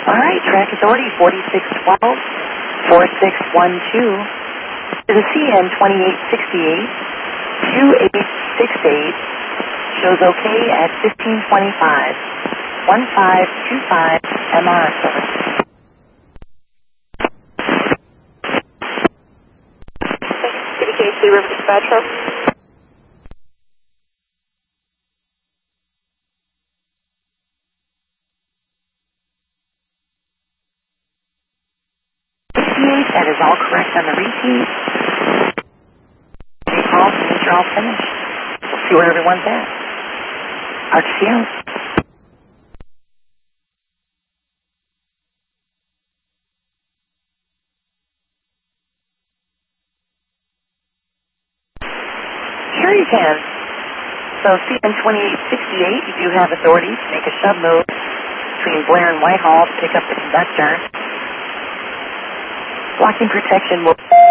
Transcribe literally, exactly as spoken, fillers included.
All right, track authority forty-six twelve, forty-six twelve to the C N twenty-eight sixty-eight, twenty-eight sixty-eight, shows okay at fifteen twenty-five, fifteen twenty-five M R service. C D K C River Dispatch. That is all correct on the repeat. They call, since you're all finished. We'll see where everyone's at. R T C O. Sure you can. So C N twenty-eight sixty-eight, you do have authority to make a shove move between Blair and Whitehall to pick up the conductor. Blocking protection will...